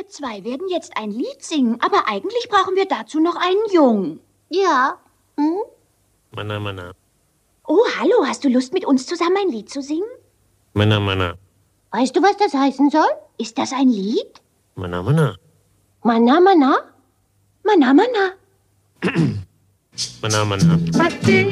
Wir zwei werden jetzt ein Lied singen, aber eigentlich brauchen wir dazu noch einen Jungen. Ja. Hm? Mana, mana. Oh, hallo, hast du Lust, mit uns zusammen ein Lied zu singen? Mana, mana. Weißt du, was das heißen soll? Ist das ein Lied? Mana, mana. Mana, mana? Mana, mana. Mana, mana. Pati